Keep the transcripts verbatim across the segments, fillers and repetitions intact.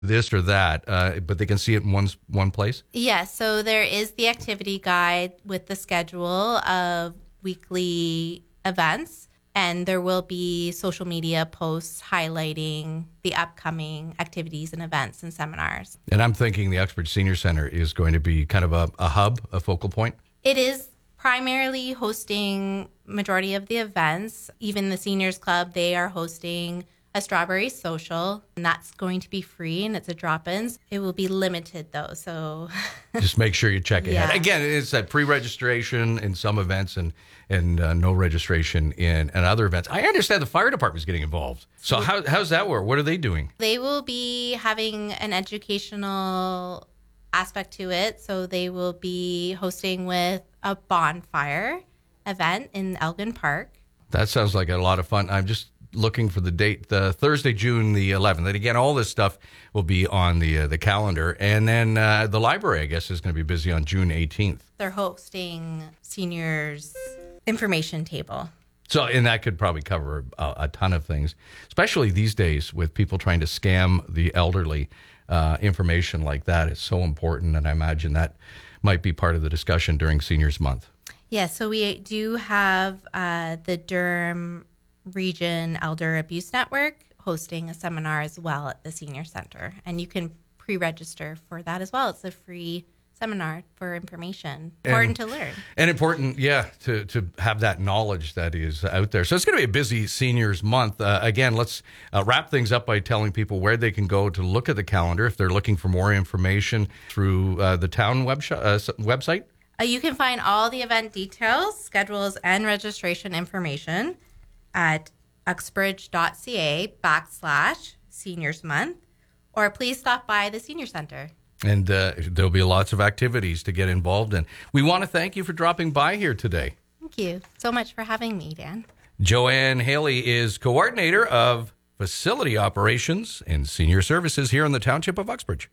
this or that, uh, but they can see it in one, one place? Yes, so there is the activity guide with the schedule of weekly events, and there will be social media posts highlighting the upcoming activities and events and seminars. And I'm thinking the Uxbridge Senior Center is going to be kind of a, a hub, a focal point? It is primarily hosting majority of the events. Even the Seniors Club, they are hosting a strawberry social, and that's going to be free, and it's a drop-ins. It will be limited, though, so... Just make sure you check ahead. Yeah. Again, it's that pre-registration in some events and, and uh, no registration in, in other events. I understand the fire department is getting involved. So how how's that work? What are they doing? They will be having an educational aspect to it, so they will be hosting with a bonfire event in Elgin Park. That sounds like a lot of fun. I'm just looking for the date, the Thursday, June the eleventh. And again, all this stuff will be on the uh, the calendar. And then uh, the library, I guess, is going to be busy on June eighteenth. They're hosting seniors information table. So, and that could probably cover a, a ton of things, especially these days with people trying to scam the elderly. Uh, information like that is so important. And I imagine that might be part of the discussion during Seniors Month. Yeah, so we do have uh, the Durham Region Elder Abuse Network hosting a seminar as well at the Senior Center. And you can pre-register for that as well. It's a free seminar for information. Important and, to learn. And important, yeah, to, to have that knowledge that is out there. So it's going to be a busy Seniors Month. Uh, again, let's uh, wrap things up by telling people where they can go to look at the calendar if they're looking for more information through uh, the town web sh- uh, website. Uh, you can find all the event details, schedules, and registration information at uxbridge.ca backslash seniors month, or please stop by the Senior Center. And uh, there'll be lots of activities to get involved in. We want to thank you for dropping by here today. Thank you so much for having me, Dan. Joanne Haley is coordinator of facility operations and senior services here in the Township of Uxbridge.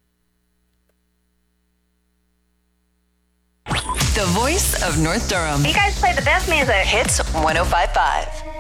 The voice of North Durham. You guys play the best music. Hits one oh five point five.